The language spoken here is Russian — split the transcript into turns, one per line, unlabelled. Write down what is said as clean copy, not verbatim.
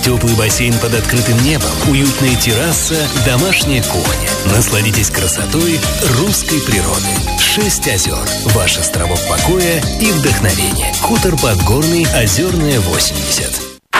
Теплый бассейн под открытым небом, уютная терраса, домашняя кухня. Насладитесь красотой русской природы. 6 озер. Ваш островок покоя и вдохновения. Хутор Подгорный, Озерная, 80.